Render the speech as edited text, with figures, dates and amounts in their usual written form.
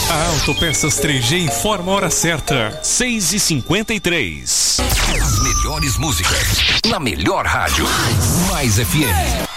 A Autopeças 3G informa a hora certa. 6h53. As melhores músicas na melhor rádio. Mais FM.